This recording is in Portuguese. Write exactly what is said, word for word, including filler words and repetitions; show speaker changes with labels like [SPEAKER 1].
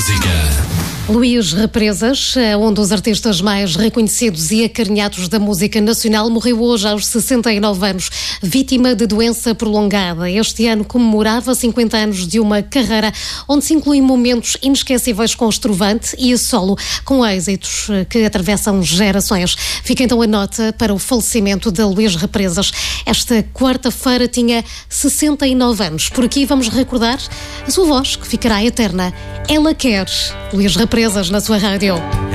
[SPEAKER 1] música.
[SPEAKER 2] Luís Represas, um dos artistas mais reconhecidos e acarinhados da música nacional, morreu hoje aos sessenta e nove anos, vítima de doença prolongada. Este ano comemorava cinquenta anos de uma carreira onde se incluem momentos inesquecíveis com Estrovante e a solo, com êxitos que atravessam gerações. Fica então a nota para o falecimento de Luís Represas. Esta quarta-feira tinha sessenta e nove anos. Por aqui vamos recordar a sua voz, que ficará eterna. Ela quer Luís Represas na sua rádio.